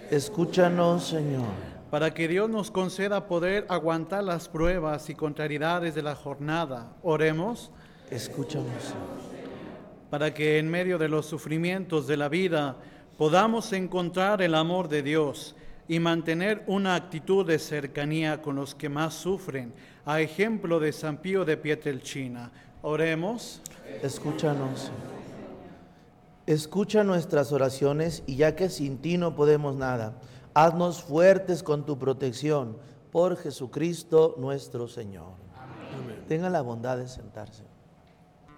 Escúchanos, Señor. Para que Dios nos conceda poder aguantar las pruebas y contrariedades de la jornada, oremos. Escúchanos, Señor. Para que en medio de los sufrimientos de la vida podamos encontrar el amor de Dios y mantener una actitud de cercanía con los que más sufren, a ejemplo de San Pío de Pietrelcina. Oremos. Escúchanos, Señor. Escucha nuestras oraciones y ya que sin ti no podemos nada, haznos fuertes con tu protección, por Jesucristo nuestro Señor. Amén. Tengan la bondad de sentarse.